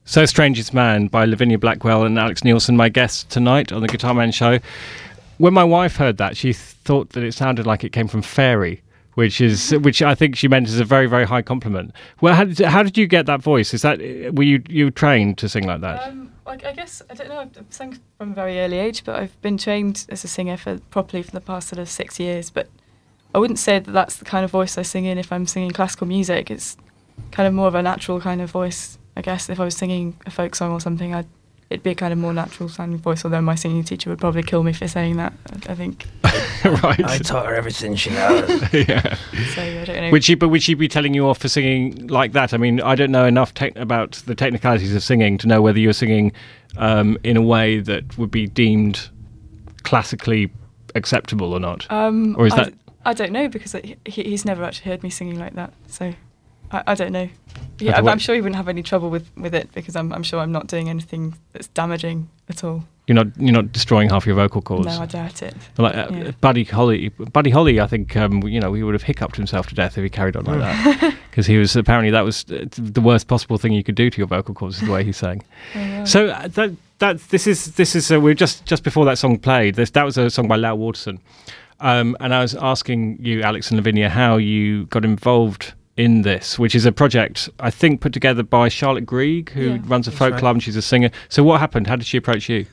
So Strangest Man by Lavinia Blackwell and Alex Nielsen, my guests tonight on the Guitar Man Show. When my wife heard that, she thought that it sounded like it came from Fairy, which I think she meant as a very, very high compliment. Well, how did you get that voice? Were you trained to sing like that? I guess, I don't know, I've sung from a very early age, but I've been trained as a singer properly for the past sort of 6 years, but I wouldn't say that that's the kind of voice I sing in if I'm singing classical music. It's kind of more of a natural kind of voice. I guess if I was singing a folk song or something, it'd be a kind of more natural sounding voice, although my singing teacher would probably kill me for saying that, I think. Right. I taught her everything she knows. Yeah. So I don't know. Would she be telling you off for singing like that? I mean, I don't know enough about the technicalities of singing to know whether you're singing in a way that would be deemed classically acceptable or not. Or is that... I don't know, because he's never actually heard me singing like that, so I don't know. Yeah, I'm sure he wouldn't have any trouble with it, because I'm sure I'm not doing anything that's damaging at all. You're not destroying half your vocal cords. No, I doubt it. Like Buddy Holly, I think he would have hiccuped himself to death if he carried on like that, because he was apparently that was the worst possible thing you could do to your vocal cords, is the way he sang. Oh, right. So this is we're just before that song played. That was a song by Lau Waterson, and I was asking you, Alex and Lavinia, how you got involved in this, which is a project I think put together by Charlotte Grieg, who runs a folk club, and she's a singer. So what happened? How did she approach you?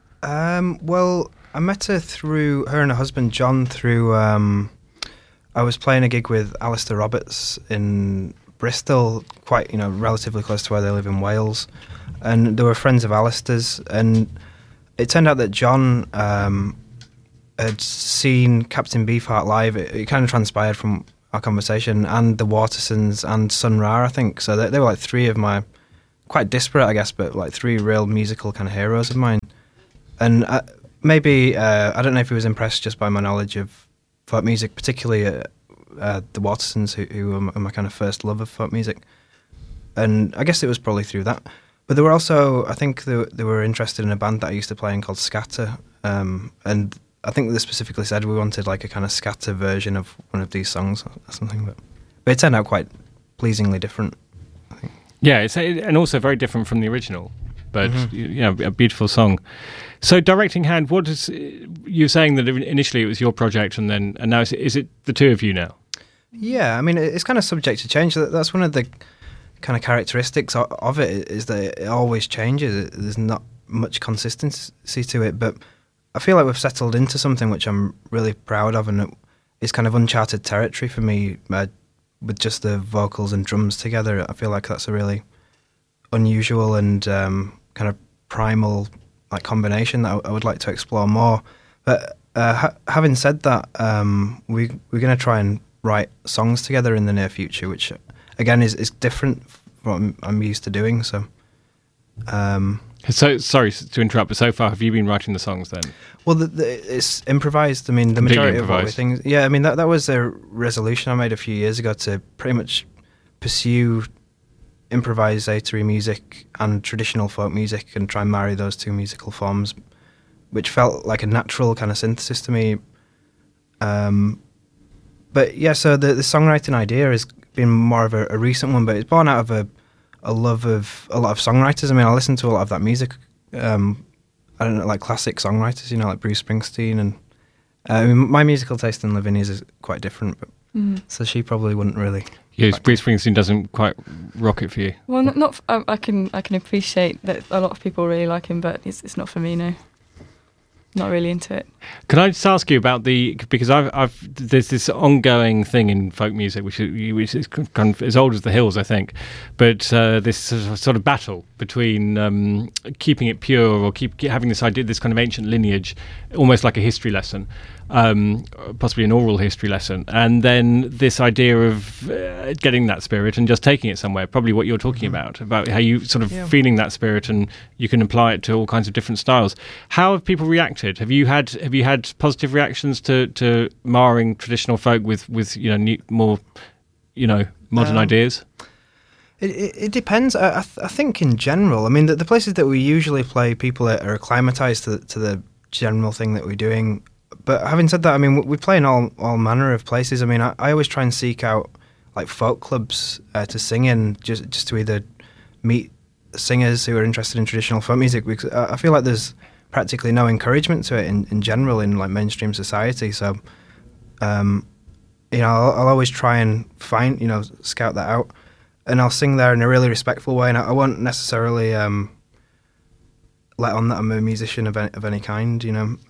Well, I met her and her husband John through I was playing a gig with Alistair Roberts in Bristol, quite relatively close to where they live in Wales, and they were friends of Alistair's, and it turned out that John had seen Captain Beefheart live. It kind of transpired from our conversation, and the Watersons and Sun Ra, I think. So they were like three of my, quite disparate, I guess, but like three real musical kind of heroes of mine. And maybe, I don't know if he was impressed just by my knowledge of folk music, particularly the Watersons, who are my kind of first love of folk music. And I guess it was probably through that. But they were also, I think they were interested in a band that I used to play in called Scatter. And I think they specifically said we wanted like a kind of scatter version of one of these songs or something, but it turned out quite pleasingly different, I think. Yeah, and also very different from the original, but a beautiful song. So directing hand, what is you saying that initially it was your project and now is it the two of you now? Yeah, I mean it's kind of subject to change. That's one of the kind of characteristics of it, is that it always changes. There's not much consistency to it, but I feel like we've settled into something which I'm really proud of, and it's kind of uncharted territory for me with just the vocals and drums together. I feel like that's a really unusual and kind of primal like combination that I would like to explore more. But having said that, we're going to try and write songs together in the near future, which again is different from what I'm used to doing. So sorry to interrupt, but so far have you been writing the songs then? Well, it's improvised. I mean, the majority of what we think. Yeah, I mean that was a resolution I made a few years ago to pretty much pursue improvisatory music and traditional folk music and try and marry those two musical forms, which felt like a natural kind of synthesis to me. But yeah, so the songwriting idea has been more of a recent one, but it's born out of a love of a lot of songwriters. I mean, I listen to a lot of that music. I don't know, like classic songwriters, like Bruce Springsteen, and I mean, my musical taste in Lavinia's is quite different, but so she probably wouldn't really. Yeah, Bruce Springsteen doesn't quite rock it for you. Well, not. I can appreciate that a lot of people really like him, but it's not for me. No, not really into it. Can I just ask you about because there's this ongoing thing in folk music which is kind of as old as the hills, I think, but this sort of battle between keeping it pure or having this idea, this kind of ancient lineage, almost like a history lesson, possibly an oral history lesson, and then this idea of getting that spirit and just taking it somewhere, probably what you're talking about how you sort of feeling that spirit and you can apply it to all kinds of different styles. How have people reacted? Have you had positive reactions to marring traditional folk with more modern ideas? It depends. I think in general, I mean, the places that we usually play, people are acclimatized to the general thing that we're doing. But having said that, I mean, we play in all manner of places. I mean, I always try and seek out like folk clubs to sing in, just to either meet singers who are interested in traditional folk music, because I feel like there's practically no encouragement to it in general in like mainstream society. So, I'll always try and find, scout that out, and I'll sing there in a really respectful way, and I won't necessarily let on that I'm a musician of any kind,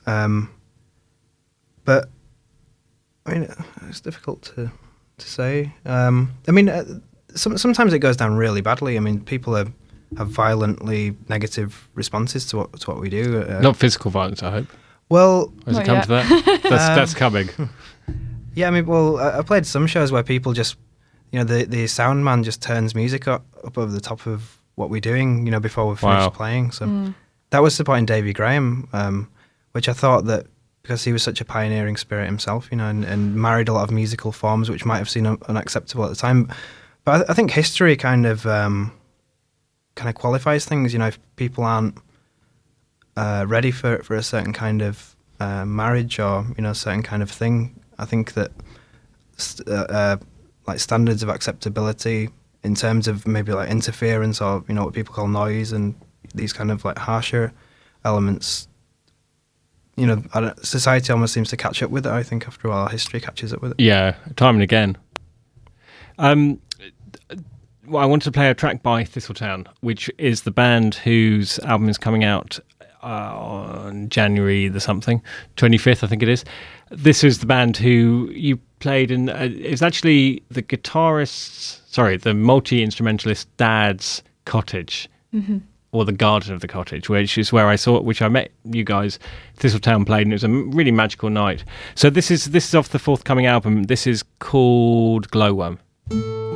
but I mean, it's difficult to say. Sometimes it goes down really badly. I mean, people have violently negative responses to what we do. Not physical violence, I hope. Well, has it come to that? That's coming. Yeah, I played some shows where people just, the sound man just turns music up over the top of what we're doing, before we've finished playing. So that was supporting Davy Graham, which I thought that because he was such a pioneering spirit himself, and married a lot of musical forms which might have seemed unacceptable at the time. But I think history kind of qualifies things. If people aren't ready for a certain kind of marriage or a certain kind of thing, I think that like standards of acceptability in terms of maybe like interference or what people call noise and these kind of like harsher elements, society almost seems to catch up with it. I think after a while, history catches up with it. Yeah, time and again. Well, I wanted to play a track by Thistletown, which is the band whose album is coming out on January the 25th, I think it is. This is the band who you played in. It's actually the the multi-instrumentalist dad's cottage, or the garden of the cottage, which is where I met you guys. Thistletown played, and it was a really magical night. So this is off the forthcoming album. This is called Glowworm.